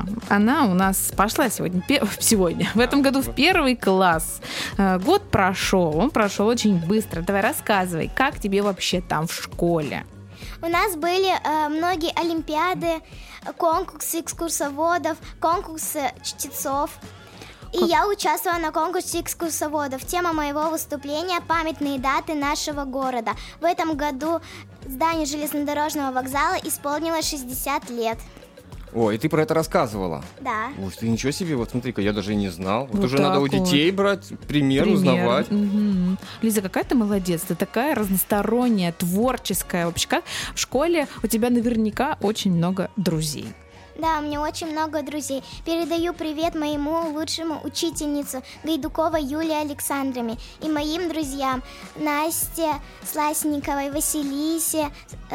она у нас пошла сегодня, в этом году в 1 класс. Год прошел, он прошел очень быстро. Давай рассказывай, как тебе вообще там в школе? У нас были многие олимпиады, конкурсы экскурсоводов, конкурсы чтецов. И я участвовала на конкурсе экскурсоводов. Тема моего выступления – памятные даты нашего города. В этом году зданию железнодорожного вокзала исполнилось 60 лет. О, и ты про это рассказывала? Да. Ух ты, ничего себе, вот смотри-ка, я даже и не знал. Вот уже так надо у детей брать пример, узнавать. Угу. Лиза, какая ты молодец, ты такая разносторонняя, творческая. Вообще, как в школе у тебя наверняка очень много друзей. Да, у меня очень много друзей. Передаю привет моему лучшему учительницу Гайдуковой Юлии Александровне и моим друзьям Насте Сласниковой, Василисе,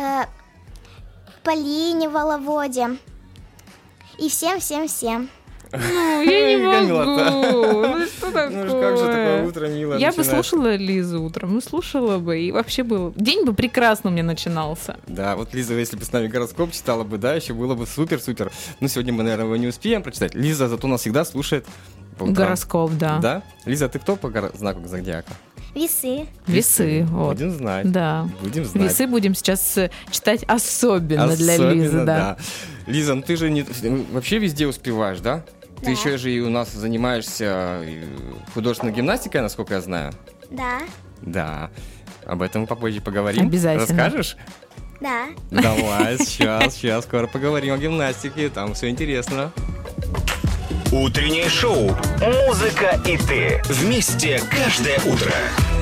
Полине, Воловоде и всем-всем-всем. Ну, я не могу. Милота. Ну, что такое? Ну, как же такое утро милое Я бы начинается. слушала Лизу утром, слушала бы, и вообще был... День бы прекрасно у меня начинался. Да, вот Лиза, если бы с нами гороскоп читала бы, да, еще было бы супер-супер. Но сегодня мы, наверное, его не успеем прочитать. Лиза зато нас всегда слушает по утрам. Гороскоп, да. Да? Лиза, ты кто по знаку зодиака? Весы. Весы, вот. Будем знать. Да. Будем знать. Весы будем сейчас читать особенно для Лизы, да. Лиза, ну ты же вообще везде успеваешь, да? Да. Ты еще же и у нас занимаешься художественной гимнастикой, насколько я знаю. Да. Да. Об этом мы попозже поговорим. Обязательно. Расскажешь? Да. Давай, сейчас, скоро поговорим о гимнастике, там все интересно. Утреннее шоу «Музыка и ты». Вместе каждое утро.